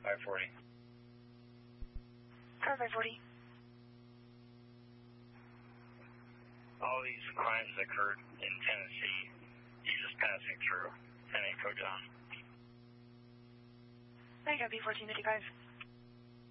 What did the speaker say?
540. Car 540. All these crimes occurred in Tennessee. He's just passing through. 10-8 code down. I got B1455.